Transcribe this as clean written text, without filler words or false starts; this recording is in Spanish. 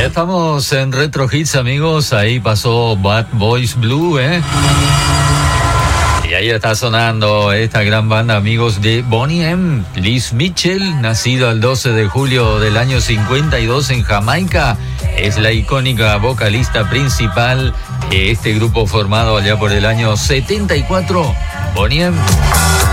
Ya estamos en Retro Hits, amigos. Ahí pasó Bad Boys Blue, Y ahí está sonando esta gran banda, amigos, de Boney M. Liz Mitchell, nacido el 12 de julio del año 52 en Jamaica, es la icónica vocalista principal de este grupo formado allá por el año 74, Boney M.